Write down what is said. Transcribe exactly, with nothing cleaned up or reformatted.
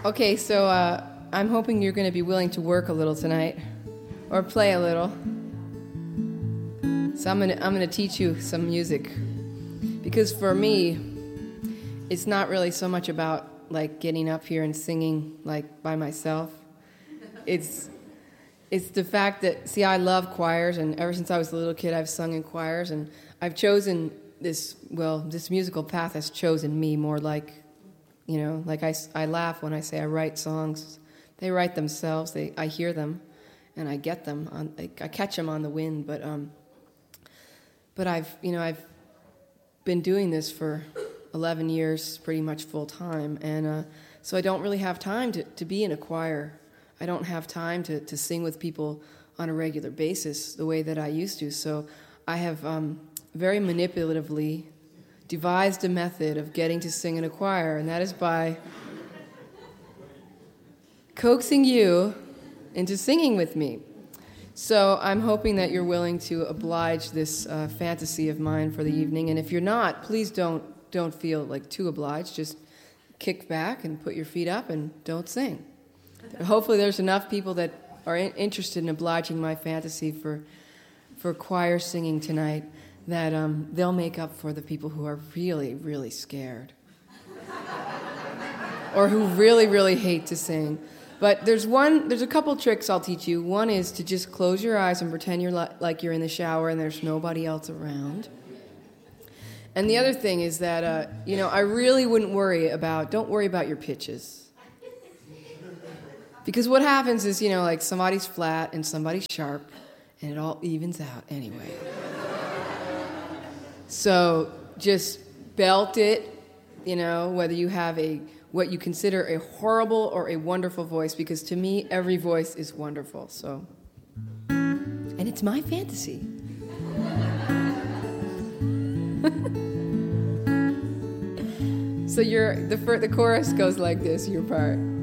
Okay, so uh, I'm hoping you're going to be willing to work a little tonight, or play a little. So I'm going to I'm going to teach you some music, because for me, it's not really so much about like getting up here and singing like by myself. It's it's the fact that, see, I love choirs, and ever since I was a little kid, I've sung in choirs, and I've chosen this, well, this musical path has chosen me more like, you know, like I, I laugh when I say I write songs. They write themselves. They I hear them, and I get them. On, I, I catch them on the wind. But um, but I've you know I've been doing this for eleven years, pretty much full time, and uh, so I don't really have time to, to be in a choir. I don't have time to, to sing with people on a regular basis the way that I used to. So I have um, very manipulatively devised a method of getting to sing in a choir, and that is by coaxing you into singing with me. So I'm hoping that you're willing to oblige this uh, fantasy of mine for the evening, and if you're not, please don't don't feel like too obliged. Just kick back and put your feet up and don't sing. Hopefully there's enough people that are in- interested in obliging my fantasy for for choir singing tonight that um, they'll make up for the people who are really, really scared. Or who really, really hate to sing. But there's one, there's a couple tricks I'll teach you. One is to just close your eyes and pretend you're li- like you're in the shower and there's nobody else around. And the other thing is that, uh, you know, I really wouldn't worry about, don't worry about your pitches. Because what happens is, you know, like somebody's flat and somebody's sharp, and it all evens out anyway. So just belt it, you know, whether you have a what you consider a horrible or a wonderful voice, because to me, every voice is wonderful. So, and it's my fantasy. So your the the chorus goes like this, your part.